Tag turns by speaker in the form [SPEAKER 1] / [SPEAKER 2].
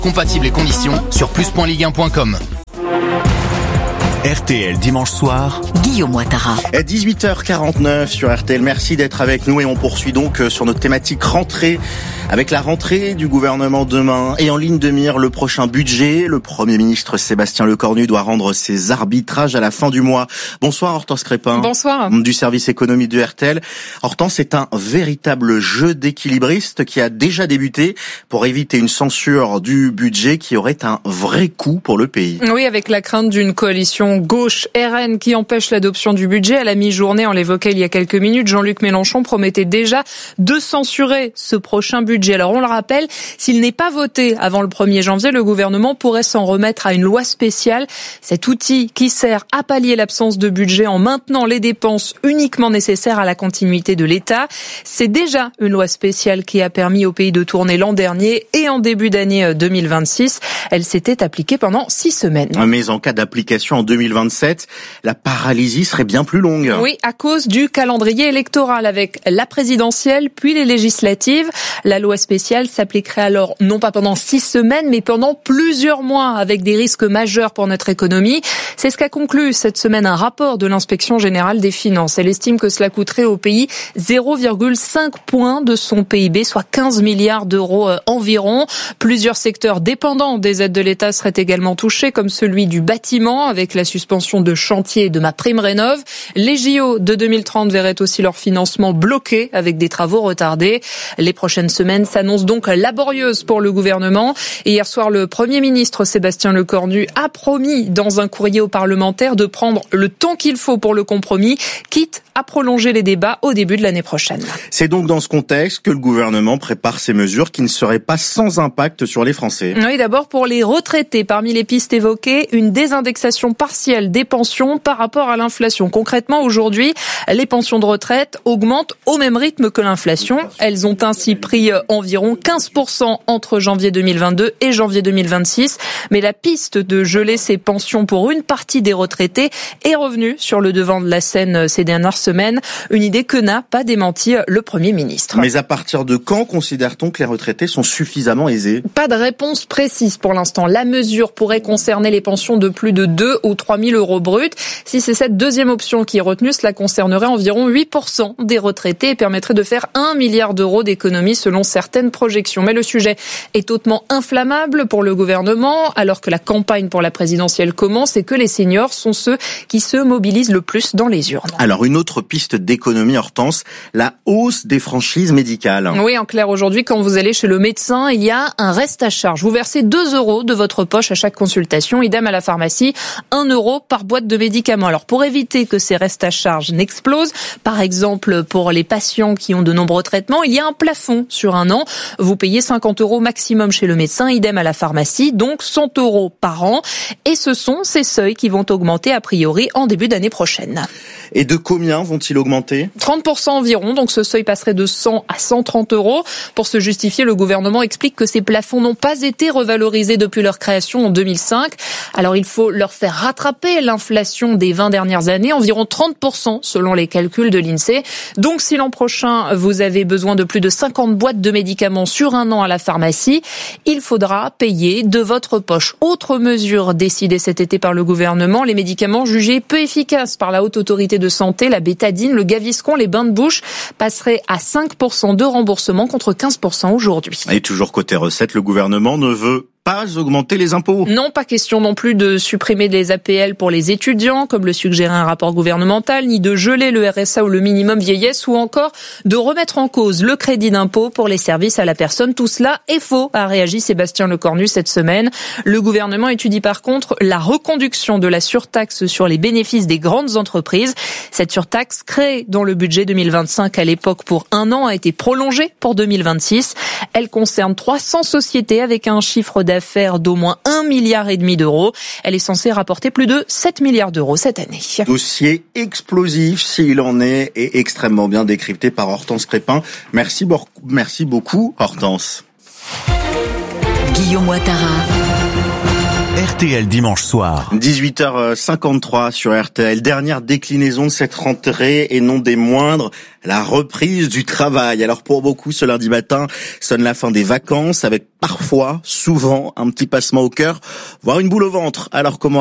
[SPEAKER 1] Compatibles et conditions sur plus.ligue1.com.
[SPEAKER 2] RTL dimanche soir,
[SPEAKER 3] Guillaume Ouattara.
[SPEAKER 4] 18h49 sur RTL, merci d'être avec nous et on poursuit donc sur notre thématique rentrée avec la rentrée du gouvernement demain et en ligne de mire le prochain budget. Le Premier ministre Sébastien Lecornu doit rendre ses arbitrages à la fin du mois. Bonsoir Hortense Crépin.
[SPEAKER 5] Bonsoir.
[SPEAKER 4] Du service économie de RTL. Hortense, c'est un véritable jeu d'équilibriste qui a déjà débuté pour éviter une censure du budget qui aurait un vrai coût pour le pays.
[SPEAKER 5] Oui, avec la crainte d'une coalition gauche RN qui empêche l'adoption du budget à la mi-journée, on l'évoquait il y a quelques minutes, Jean-Luc Mélenchon promettait déjà de censurer ce prochain budget. Alors on le rappelle, s'il n'est pas voté avant le 1er janvier, le gouvernement pourrait s'en remettre à une loi spéciale. Cet outil qui sert à pallier l'absence de budget en maintenant les dépenses uniquement nécessaires à la continuité de l'État. C'est déjà une loi spéciale qui a permis au pays de tourner l'an dernier et en début d'année 2026. Elle s'était appliquée pendant 6 semaines.
[SPEAKER 4] Mais en cas d'application en 2027, la paralysie serait bien plus longue.
[SPEAKER 5] Oui, à cause du calendrier électoral avec la présidentielle puis les législatives. La loi spéciale s'appliquerait alors non pas pendant 6 semaines mais pendant plusieurs mois avec des risques majeurs pour notre économie. C'est ce qu'a conclu cette semaine un rapport de l'Inspection générale des finances. Elle estime que cela coûterait au pays 0,5 points de son PIB, soit 15 milliards d'euros environ. Plusieurs secteurs dépendants des aides de l'État seraient également touchés comme celui du bâtiment avec la suspension de chantier de MaPrimeRénov'. Les JO de 2030 verraient aussi leur financement bloqué avec des travaux retardés. Les prochaines semaines s'annoncent donc laborieuses pour le gouvernement. Et hier soir, le Premier ministre Sébastien Lecornu a promis dans un courrier aux parlementaires de prendre le temps qu'il faut pour le compromis, quitte à prolonger les débats au début de l'année prochaine.
[SPEAKER 4] C'est donc dans ce contexte que le gouvernement prépare ces mesures qui ne seraient pas sans impact sur les Français.
[SPEAKER 5] Oui, d'abord pour les retraités, parmi les pistes évoquées, une désindexation partielle des pensions par rapport à l'inflation. Concrètement, aujourd'hui, les pensions de retraite augmentent au même rythme que l'inflation. Elles ont ainsi pris environ 15% entre janvier 2022 et janvier 2026. Mais la piste de geler ces pensions pour une partie des retraités est revenue sur le devant de la scène ces dernières semaines. Une idée que n'a pas démenti le Premier ministre.
[SPEAKER 4] Mais à partir de quand considère-t-on que les retraités sont suffisamment aisés ?
[SPEAKER 5] Pas de réponse précise pour l'instant. La mesure pourrait concerner les pensions de plus de 2 ou 3 000 euros bruts. Si c'est cette deuxième option qui est retenue, cela concernerait environ 8% des retraités et permettrait de faire 1 milliard d'euros d'économies selon certaines projections. Mais le sujet est hautement inflammable pour le gouvernement alors que la campagne pour la présidentielle commence et que les seniors sont ceux qui se mobilisent le plus dans les urnes.
[SPEAKER 4] Alors une autre piste d'économie, Hortense, la hausse des franchises médicales.
[SPEAKER 5] Oui, en clair, aujourd'hui, quand vous allez chez le médecin, il y a un reste à charge. Vous versez 2 euros de votre poche à chaque consultation. Idem à la pharmacie, 1 euro par boîte de médicaments. Alors, pour éviter que ces restes à charge n'explosent, par exemple, pour les patients qui ont de nombreux traitements, il y a un plafond sur un an. Vous payez 50 euros maximum chez le médecin, idem à la pharmacie, donc 100 euros par an. Et ce sont ces seuils qui vont augmenter a priori en début d'année prochaine.
[SPEAKER 4] Et de combien vont-ils augmenter ?
[SPEAKER 5] 30% environ, donc ce seuil passerait de 100 à 130 euros. Pour se justifier, le gouvernement explique que ces plafonds n'ont pas été revalorisés depuis leur création en 2005. Alors il faut leur faire rattraper l'inflation des 20 dernières années, environ 30% selon les calculs de l'INSEE. Donc si l'an prochain, vous avez besoin de plus de 50 boîtes de médicaments sur un an à la pharmacie, il faudra payer de votre poche. Autre mesure décidée cet été par le gouvernement, les médicaments jugés peu efficaces par la Haute Autorité de Santé, la bétadine, le Gaviscon, les bains de bouche passeraient à 5% de remboursement contre 15% aujourd'hui.
[SPEAKER 4] Et toujours côté recettes, le gouvernement ne veut pas augmenter les impôts.
[SPEAKER 5] Non, pas question non plus de supprimer les APL pour les étudiants, comme le suggérait un rapport gouvernemental, ni de geler le RSA ou le minimum vieillesse, ou encore de remettre en cause le crédit d'impôt pour les services à la personne. Tout cela est faux, a réagi Sébastien Lecornu cette semaine. Le gouvernement étudie par contre la reconduction de la surtaxe sur les bénéfices des grandes entreprises. Cette surtaxe, créée dans le budget 2025 à l'époque pour 1 an, a été prolongée pour 2026. Elle concerne 300 sociétés avec un chiffre d'affaires d'au moins 1,5 milliard d'euros. Elle est censée rapporter plus de 7 milliards d'euros cette année.
[SPEAKER 4] Dossier explosif s'il en est et extrêmement bien décrypté par Hortense Crépin. Merci beaucoup Hortense.
[SPEAKER 3] Guillaume Ouattara.
[SPEAKER 2] RTL dimanche soir.
[SPEAKER 4] 18h53 sur RTL. Dernière déclinaison de cette rentrée et non des moindres, la reprise du travail. Alors pour beaucoup, ce lundi matin sonne la fin des vacances avec parfois, souvent, un petit passement au cœur, voire une boule au ventre. Alors comment